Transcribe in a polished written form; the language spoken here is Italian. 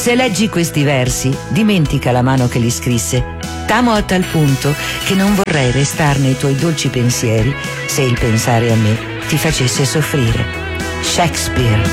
Se leggi questi versi, dimentica la mano che li scrisse. T'amo a tal punto che non vorrei restar nei tuoi dolci pensieri se il pensare a me ti facesse soffrire. Shakespeare.